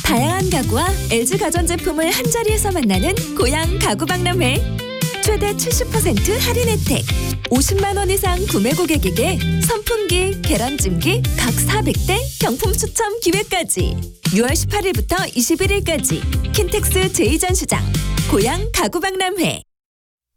다양한 가구와 LG 가전제품을 한자리에서 만나는 고양 가구박람회. 최대 70% 할인 혜택. 50만 원 이상 구매 고객에게 선풍기, 계란찜기 각 400대 경품 추첨 기회까지. 6월 18일부터 21일까지 킨텍스 제2전시장 고양 가구박람회.